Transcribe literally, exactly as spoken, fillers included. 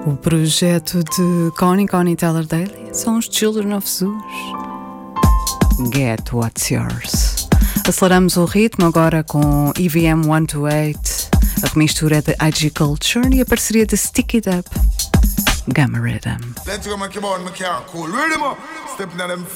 O projeto de Connie Connie Teller Daly são os Children of Zeus. Get What's Yours. Aceleramos o ritmo agora com E V M cento e vinte e oito, a remistura de I G Culture e a parceria de Stick It Up, Gamma Rhythm. Let's go, my keyboard, my car, cool. Ready, mo? Stepping at them